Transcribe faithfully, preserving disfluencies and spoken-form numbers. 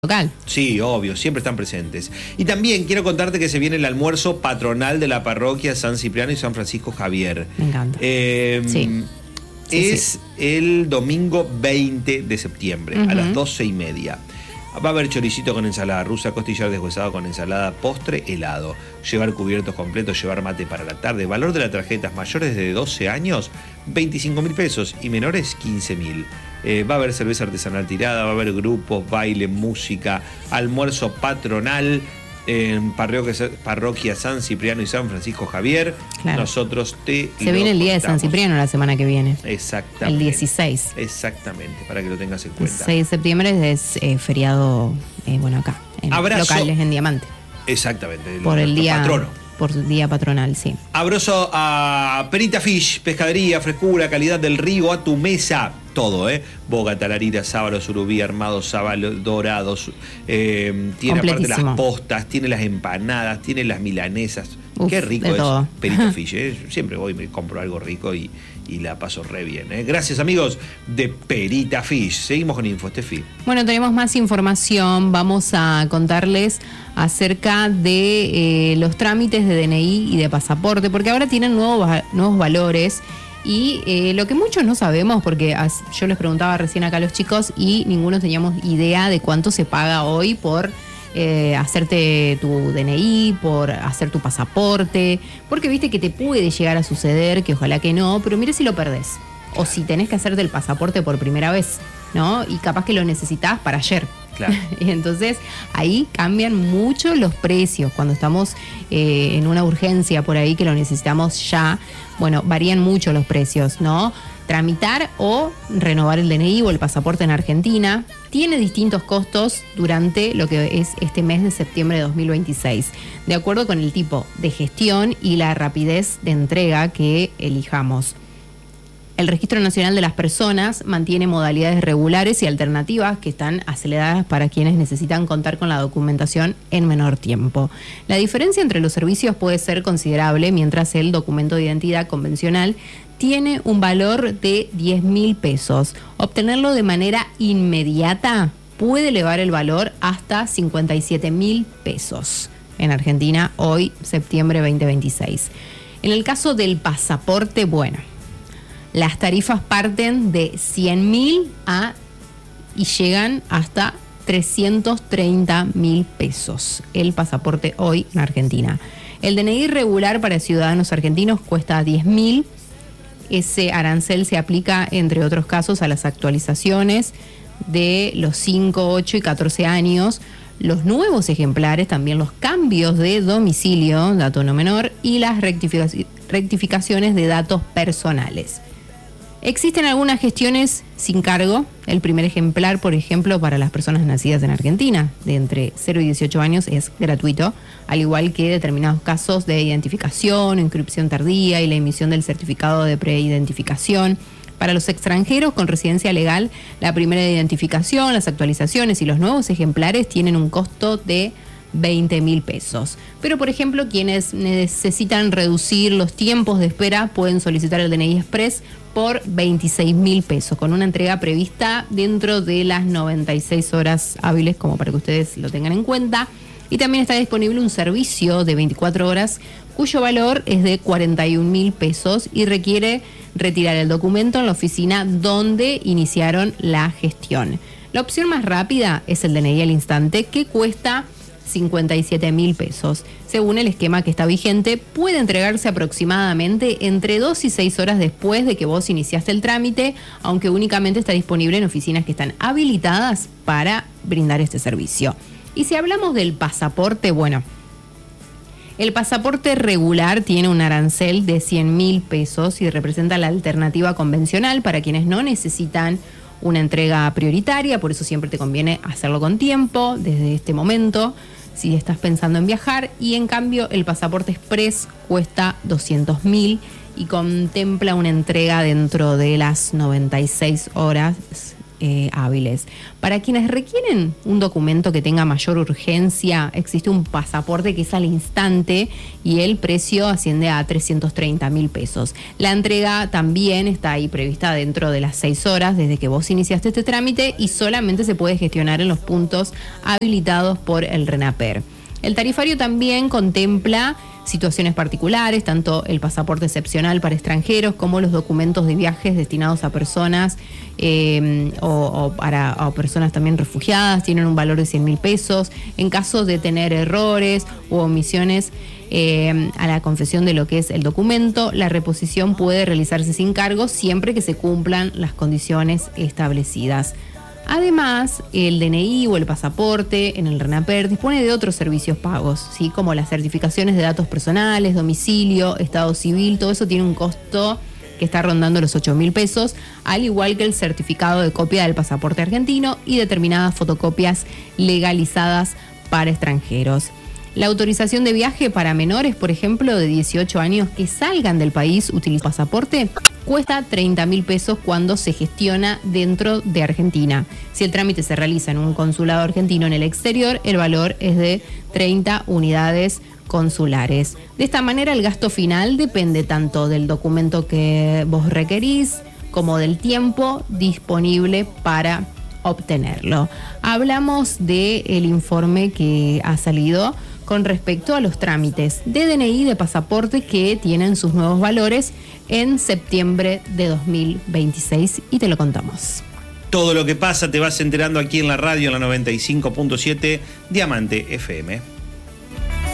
local. Sí, obvio, siempre están presentes. Y también quiero contarte que se viene el almuerzo patronal de la parroquia San Cipriano y San Francisco Javier. Me encanta. Eh, sí. Sí, es sí. el domingo veinte de septiembre, uh-huh. a las doce y media. Va a haber choricito con ensalada rusa, costillar deshuesado con ensalada, postre, helado. Llevar cubiertos completos, llevar mate para la tarde. Valor de las tarjetas mayores de doce años, veinticinco mil pesos y menores, quince mil. Eh, va a haber cerveza artesanal tirada, va a haber grupos, baile, música, almuerzo patronal en parroquia, parroquia San Cipriano y San Francisco Javier. Claro. Nosotros te Se viene el día contamos. de San Cipriano la semana que viene. Exactamente. El dieciséis. Exactamente, para que lo tengas en cuenta. El seis de septiembre es eh, feriado, eh, bueno, acá, en Abrazo. locales en Diamante. Exactamente. Por el día patrono. Por el día patronal, sí. Abrazo a Perita Fish, pescadería, frescura, calidad del río a tu mesa. Todo, ¿eh? Boga, talarira, sábalo, surubí, armados, sábalos, dorados. Eh, tiene aparte las postas, tiene las empanadas, tiene las milanesas. Uf, qué rico es todo. Perita Fish, ¿eh? Siempre voy y me compro algo rico y, y la paso re bien, ¿eh? Gracias, amigos de Perita Fish. Seguimos con Info, Estefi. Bueno, tenemos más información. Vamos a contarles acerca de eh, los trámites de D N I y de pasaporte, porque ahora tienen nuevos, nuevos valores. Y eh, lo que muchos no sabemos, porque as, yo les preguntaba recién acá a los chicos y ninguno teníamos idea de cuánto se paga hoy por eh, hacerte tu D N I, por hacer tu pasaporte, porque viste que te puede llegar a suceder, que ojalá que no, pero mire si lo perdés, o si tenés que hacerte el pasaporte por primera vez, ¿no? Y capaz que lo necesitabas para ayer. Claro. Y entonces ahí cambian mucho los precios cuando estamos eh, en una urgencia por ahí que lo necesitamos ya. Bueno, varían mucho los precios, ¿no? Tramitar o renovar el D N I o el pasaporte en Argentina tiene distintos costos durante lo que es este mes de septiembre de dos mil veintiséis, de acuerdo con el tipo de gestión y la rapidez de entrega que elijamos. El Registro Nacional de las Personas mantiene modalidades regulares y alternativas que están aceleradas para quienes necesitan contar con la documentación en menor tiempo. La diferencia entre los servicios puede ser considerable, mientras el documento de identidad convencional tiene un valor de diez mil pesos. Obtenerlo de manera inmediata puede elevar el valor hasta cincuenta y siete mil pesos. En Argentina, hoy, septiembre veinte veintiséis. En el caso del pasaporte, bueno, las tarifas parten de cien mil a y llegan hasta trescientos treinta mil pesos. El pasaporte hoy en Argentina. El D N I regular para ciudadanos argentinos cuesta diez mil. Ese arancel se aplica, entre otros casos, a las actualizaciones de los cinco, ocho y catorce años, los nuevos ejemplares, también los cambios de domicilio, dato no menor, y las rectific- rectificaciones de datos personales. Existen algunas gestiones sin cargo. El primer ejemplar, por ejemplo, para las personas nacidas en Argentina, de entre cero y dieciocho años, es gratuito, al igual que determinados casos de identificación, inscripción tardía y la emisión del certificado de preidentificación. Para los extranjeros con residencia legal, la primera identificación, las actualizaciones y los nuevos ejemplares tienen un costo de veinte mil pesos. Pero, por ejemplo, quienes necesitan reducir los tiempos de espera pueden solicitar el D N I Express por veintiséis mil pesos, con una entrega prevista dentro de las noventa y seis horas hábiles, como para que ustedes lo tengan en cuenta. Y también está disponible un servicio de veinticuatro horas, cuyo valor es de cuarenta y un mil pesos y requiere retirar el documento en la oficina donde iniciaron la gestión. La opción más rápida es el D N I al instante, que cuesta cincuenta y siete mil pesos. Según el esquema que está vigente, puede entregarse aproximadamente entre dos y seis horas después de que vos iniciaste el trámite, aunque únicamente está disponible en oficinas que están habilitadas para brindar este servicio. Y si hablamos del pasaporte, bueno, el pasaporte regular tiene un arancel de cien mil pesos y representa la alternativa convencional para quienes no necesitan una entrega prioritaria, por eso siempre te conviene hacerlo con tiempo, desde este momento, si estás pensando en viajar. Y en cambio el pasaporte express cuesta doscientos mil y contempla una entrega dentro de las noventa y seis horas eh, hábiles. Para quienes requieren un documento que tenga mayor urgencia, existe un pasaporte que es al instante y el precio asciende a trescientos treinta mil pesos. La entrega también está ahí prevista dentro de las seis horas desde que vos iniciaste este trámite y solamente se puede gestionar en los puntos habilitados por el RENAPER. El tarifario también contempla situaciones particulares, tanto el pasaporte excepcional para extranjeros como los documentos de viajes destinados a personas eh, o, o para o personas también refugiadas, tienen un valor de cien mil pesos. En caso de tener errores u omisiones eh, a la confesión de lo que es el documento, la reposición puede realizarse sin cargo siempre que se cumplan las condiciones establecidas. Además, el D N I o el pasaporte en el RENAPER dispone de otros servicios pagos, ¿sí? Como las certificaciones de datos personales, domicilio, estado civil, todo eso tiene un costo que está rondando los ocho mil pesos, al igual que el certificado de copia del pasaporte argentino y determinadas fotocopias legalizadas para extranjeros. La autorización de viaje para menores, por ejemplo, de dieciocho años que salgan del país utilizando pasaporte, cuesta treinta mil pesos cuando se gestiona dentro de Argentina. Si el trámite se realiza en un consulado argentino en el exterior, el valor es de treinta unidades consulares. De esta manera, el gasto final depende tanto del documento que vos requerís como del tiempo disponible para obtenerlo. Hablamos del informe que ha salido con respecto a los trámites de D N I y de pasaporte que tienen sus nuevos valores en septiembre de dos mil veintiséis y te lo contamos. Todo lo que pasa te vas enterando aquí en la radio en la noventa y cinco punto siete Diamante F M.